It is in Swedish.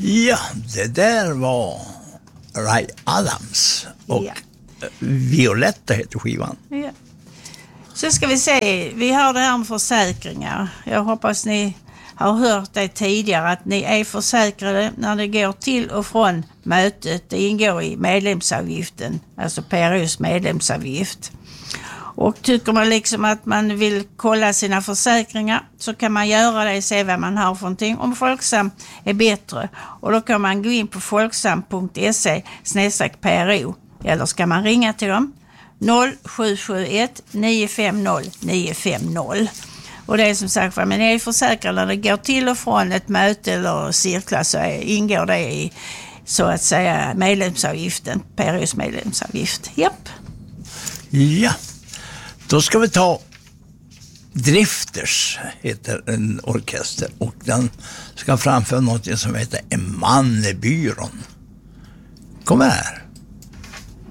Ja, det där var Ray Adams och Violetta heter skivan. Ja. Så ska vi se, vi har det här med försäkringar. Jag hoppas ni har hört det tidigare att ni är försäkrade när det går till och från mötet. Det ingår i medlemsavgiften, alltså PROs medlemsavgift. Och tycker man liksom att man vill kolla sina försäkringar så kan man göra det och se vad man har för någonting. Om Folksam är bättre. Och då kan man gå in på folksam.se/PRO eller ska man ringa till dem 0771 950 950. Och det är som sagt, men ni är försäkrade när det går till och från ett möte eller cirklar så ingår det i så att säga medlemsavgiften, PROs medlemsavgift. Japp. Ja. Då ska vi ta Drifters, heter en orkester, och den ska framföra något som heter En man i byrån. Kom här.